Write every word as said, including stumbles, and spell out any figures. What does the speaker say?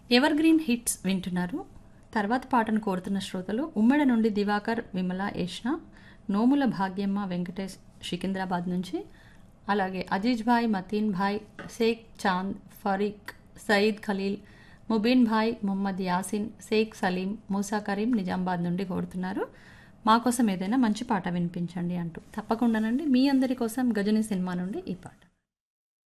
Ever green hits వింటున్నారు. తర్వాత పాటను కోరుతున్న శ్రోతలు ఉమ్మడి నుండి దివాకర్, విమల, యష్ణ, నోముల భాగ్యమ్మ, వెంకటేష్ సికింద్రాబాద్ నుంచి, అలాగే అజీజ్ భాయ్, మతీన్ భాయ్, షేక్ చాంద్, ఫరీక్, సయీద్ ఖలీల్, ముబీన్ భాయ్, మొహమ్మద్ యాసిన్, షేక్ సలీం, మూసా కరీం నిజామాబాద్ నుండి కోరుతున్నారు. మా కోసం ఏదైనా మంచి పాట వినిపించండి అంటూ. తప్పకుండానండి, మీ అందరి కోసం గజని సినిమా నుండి ఈ పాట.